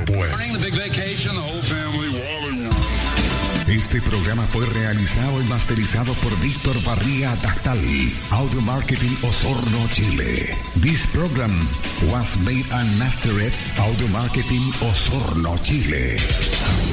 pues. Este programa fue realizado y masterizado por Víctor Barría Dactal, Audio Marketing Osorno, Chile. This program was made and mastered Audio Marketing Osorno, Chile.